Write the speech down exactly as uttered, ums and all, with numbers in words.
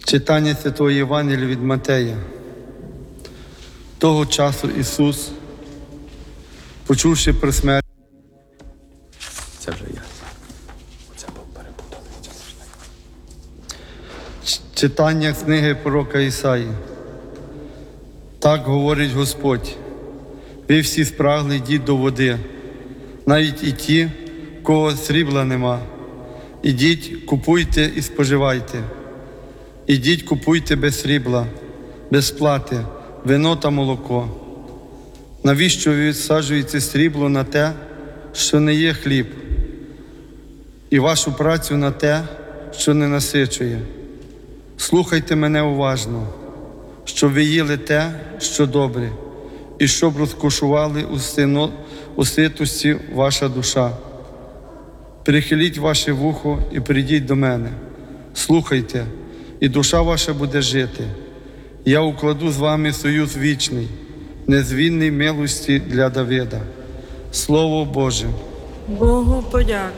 Читання Святого Євангелія від Матея. Того часу Ісус, почувши про смерть, це вже я. Оце був перепутаний. Читання з книги пророка Ісаї. Так говорить Господь: ви всі спрагли, йдіть до води, навіть і ті, в кого срібла нема. Ідіть, купуйте і споживайте. Ідіть, купуйте без срібла, без плати, вино та молоко. Навіщо ви відсаджуєте срібло на те, що не є хліб, і вашу працю на те, що не насичує? Слухайте мене уважно, щоб ви їли те, що добре, і щоб розкошували у, сино, у ситості ваша душа. Перехиліть ваше вухо і прийдіть до мене. Слухайте, і душа ваша буде жити. Я укладу з вами союз вічний, незмінний милості для Давида. Слово Боже. Богу подяка.